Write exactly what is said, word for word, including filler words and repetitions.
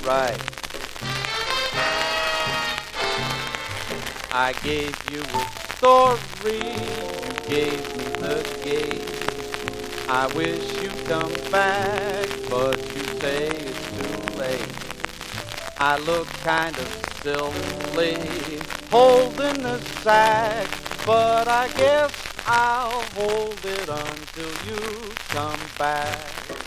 right. I gave you a story, you gave me the gate. I wish you'd come back, but you say it's too late. I look kind of silly, holding the sack, but I guess I'll hold it until you come back.